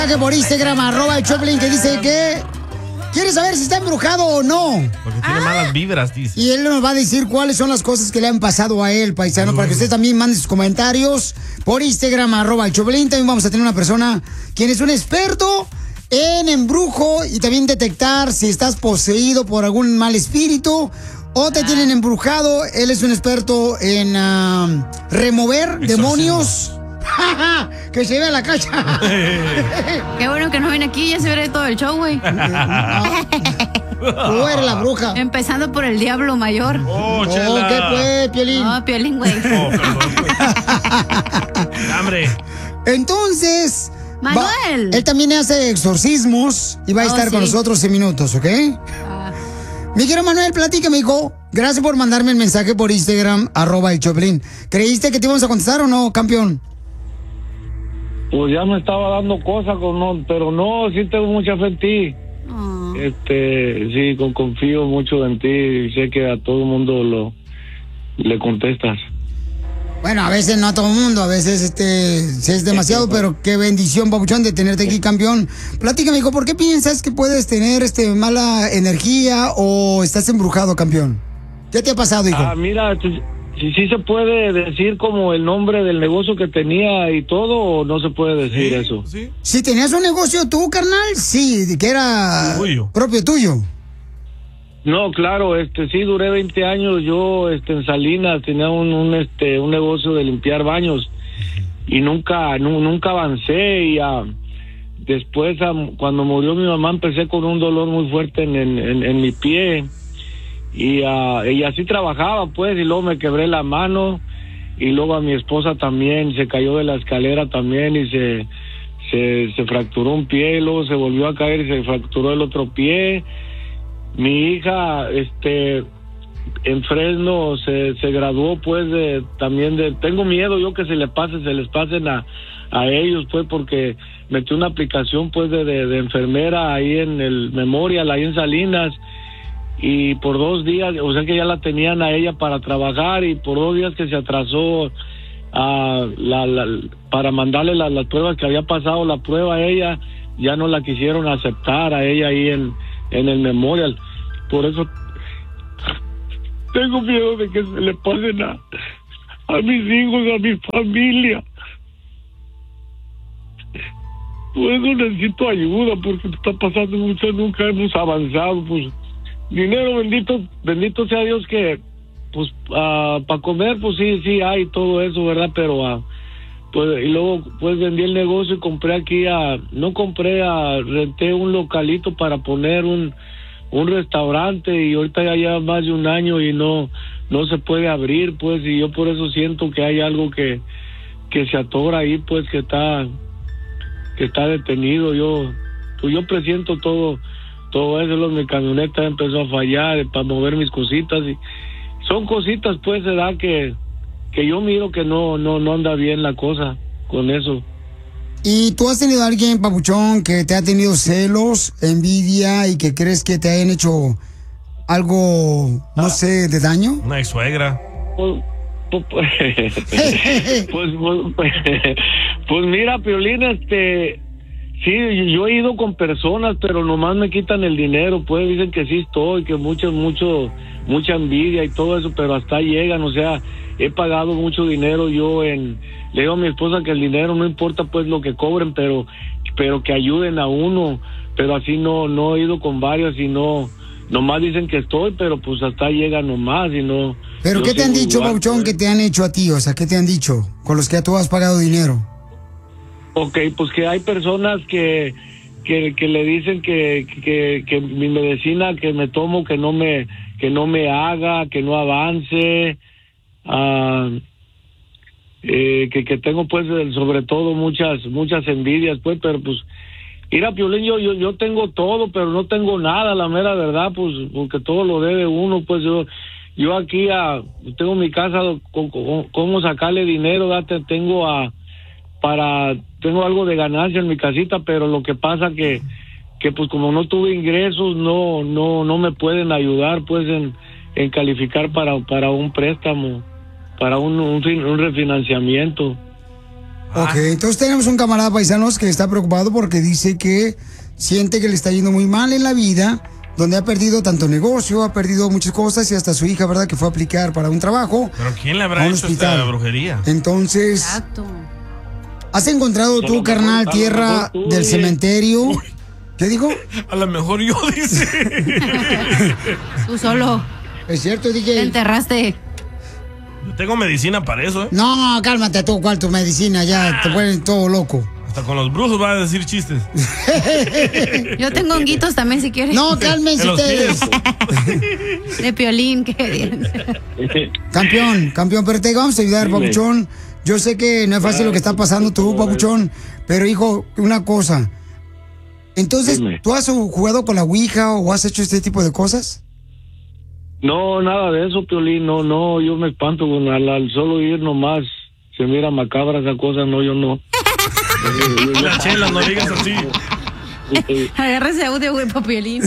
mensaje por Instagram, @el_Choplin, que dice que quiere saber si está embrujado o no. Porque tiene malas vibras, dice. Y él nos va a decir cuáles son las cosas que le han pasado a él, paisano, para que usted también mande sus comentarios por Instagram, @el_Choplin. También vamos a tener una persona quien es un experto en embrujo y también detectar si estás poseído por algún mal espíritu o te tienen embrujado. Él es un experto en remover demonios. Que se vea la cacha. Qué bueno que no ven aquí, ya se verá todo el show, güey. Tú eres la bruja. Empezando por el diablo mayor. Chela. ¿Qué fue, Piolín? No, Piolín, güey. Hambre. Entonces, Manuel. él también hace exorcismos y va a estar con nosotros en minutos, ¿ok? Mi querido Manuel, platícame, hijo. Gracias por mandarme el mensaje por Instagram, @el_Choplin. ¿Creíste que te íbamos a contestar o no, campeón? Pues ya me estaba dando cosas, pero no, sí tengo mucha fe en ti. Sí, confío mucho en ti y sé que a todo el mundo le contestas. Bueno, a veces no a todo el mundo, a veces sí es demasiado, pero qué bendición, papuchón, de tenerte aquí, campeón. Platícame, hijo, ¿por qué piensas que puedes tener mala energía o estás embrujado, campeón? ¿Qué te ha pasado, hijo? Mira, sí se puede decir como el nombre del negocio que tenía y todo, o no se puede decir eso. ¿Sí? Si tenías un negocio tú, carnal, sí, que era propio tuyo. No, claro, sí duré 20 años yo en Salinas, tenía un negocio de limpiar baños y nunca avancé y después cuando murió mi mamá empecé con un dolor muy fuerte en mi pie y así trabajaba pues y luego me quebré la mano y luego a mi esposa también se cayó de la escalera también y se fracturó un pie y luego se volvió a caer y se fracturó el otro pie. Mi hija, en Fresno se graduó, pues, tengo miedo yo que se les pasen a ellos, pues, porque metí una aplicación, pues, de enfermera ahí en el Memorial, ahí en Salinas, y por 2 días, o sea que ya la tenían a ella para trabajar, y por 2 días que se atrasó para mandarle las pruebas que había pasado la prueba a ella, ya no la quisieron aceptar a ella ahí en el Memorial. Por eso tengo miedo de que se le pasen a mis hijos, a mi familia. Por eso necesito ayuda, porque está pasando mucho, nunca hemos avanzado. Pues dinero, bendito sea Dios que, pues, para comer, pues sí hay todo eso, ¿verdad? Pero pues, y luego pues vendí el negocio y renté un localito para poner un restaurante y ahorita ya lleva más de 1 año y no se puede abrir, pues, y yo por eso siento que hay algo que se atora ahí, pues, que está detenido. Yo presiento todo eso. Mi camioneta empezó a fallar para mover mis cositas y son cositas, pues, ¿verdad? Que yo miro que no anda bien la cosa con eso. ¿Y tú has tenido a alguien, papuchón, que te ha tenido celos, envidia y que crees que te hayan hecho algo, no sé, de daño? Una ex suegra. Pues mira, Piolín, sí, yo he ido con personas, pero nomás me quitan el dinero, pues dicen que sí estoy, que mucha envidia y todo eso, pero hasta llegan, o sea, he pagado mucho dinero yo le digo a mi esposa que el dinero no importa pues lo que cobren, pero que ayuden a uno, pero así no he ido con varios y nomás dicen que estoy, pero pues hasta llegan nomás y no. ¿Pero qué te han dicho, papuchón, que te han hecho a ti? O sea, ¿qué te han dicho con los que tú has pagado dinero? Ok, pues que hay personas que le dicen que mi medicina que me tomo que no me haga, que no avance, que tengo pues sobre todo muchas envidias, pues, pero pues mira, Piolín, yo tengo todo, pero no tengo nada, la mera verdad, pues, porque todo lo debe uno, pues yo aquí tengo mi casa, cómo sacarle dinero, tengo algo de ganancia en mi casita, pero lo que pasa que pues como no tuve ingresos, no me pueden ayudar pues en calificar para un préstamo, para un refinanciamiento. Ok, entonces tenemos un camarada paisanos que está preocupado porque dice que siente que le está yendo muy mal en la vida, donde ha perdido tanto negocio, ha perdido muchas cosas y hasta su hija, ¿verdad? Que fue a aplicar para un trabajo. ¿Pero quién le habrá a un hecho hospital. esta brujería? Entonces, Exacto. ¿has encontrado tú, carnal, tierra del cementerio? ¿Qué dijo? A lo mejor yo, dice. Tú solo. Es cierto, Te DJ. enterraste. Yo tengo medicina para eso, ¿eh? No, cálmate tú, ¿cuál tu medicina? Ya te ponen todo loco. Hasta con los brujos va a decir chistes. Yo tengo honguitos también si quieres. No, cálmense En los ustedes. De Piolín, ¿qué? Campeón, pero te vamos a ayudar, Dime. papuchón. Yo sé que no es fácil lo que está pasando tú, papuchón, pero hijo, una cosa. Entonces, Dime. ¿tú has jugado con la Ouija o has hecho este tipo de cosas? No, nada de eso, Piolín, no, yo me espanto con al solo ir nomás. Se mira macabra esa cosa, no, yo no. La Chela, no digas así. Agarra ese audio, güey, pa' Piolín.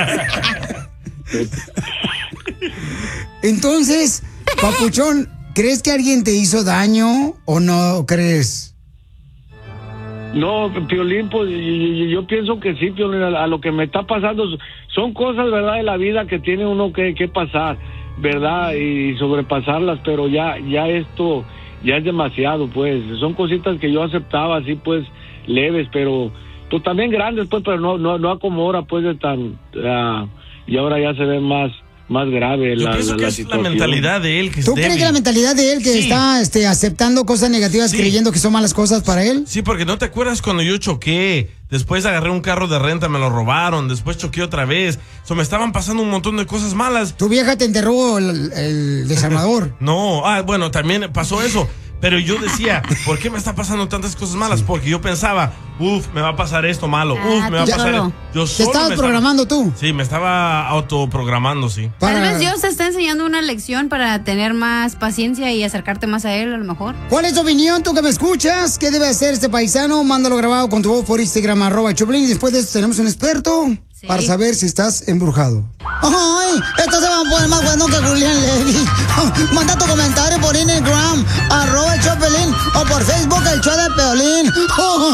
Entonces, papuchón, ¿crees que alguien te hizo daño o no crees? No, Piolín, pues yo pienso que sí, Piolín, a lo que me está pasando son cosas, ¿verdad?, de la vida que tiene uno que pasar, ¿verdad?, y sobrepasarlas, pero ya esto ya es demasiado, pues, son cositas que yo aceptaba así, pues, leves, pero pues también grandes, pues, pero no como ahora, pues, de tan, y ahora ya se ve más grave Yo la pienso que es la situación. mentalidad de él que es ¿Tú crees débil. que la mentalidad de él que Sí. está aceptando cosas negativas, Sí. creyendo que son malas cosas para él? Sí, porque no te acuerdas cuando yo choqué, después agarré un carro de renta, me lo robaron, después choqué otra vez. Me estaban pasando un montón de cosas malas. Tu vieja te enterró el desarmador. No, bueno, también pasó eso. Pero yo decía, ¿por qué me está pasando tantas cosas malas? Porque yo pensaba, me va a pasar esto malo, me va a tú pasar solo. esto. Yo ¿Te solo estabas me estaba- programando tú? Sí, me estaba autoprogramando, sí. Tal vez Dios te está enseñando una lección para tener más paciencia y acercarte más a Él, a lo mejor. ¿Cuál es tu opinión, tú que me escuchas? ¿Qué debe hacer este paisano? Mándalo grabado con tu voz por Instagram, @Choplin. Y después de eso tenemos un experto para saber si estás embrujado. ¡Ay! Esto se va a poner más bueno que Julián Levy. Manda tu comentario por Instagram, @Choplin, o por Facebook, el show de Piolín.